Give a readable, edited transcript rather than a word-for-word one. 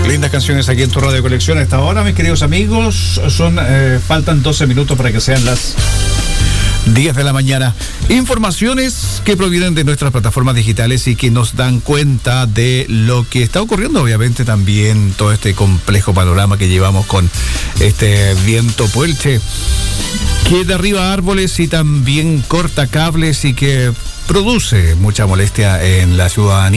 Lindas canciones aquí en tu Radio Colección. Hasta ahora, mis queridos amigos, faltan 12 minutos para que sean las 10 de la mañana. Informaciones que provienen de nuestras plataformas digitales y que nos dan cuenta de lo que está ocurriendo, obviamente también todo este complejo panorama que llevamos con este viento puelche que derriba árboles y también corta cables y que produce mucha molestia en la ciudadanía.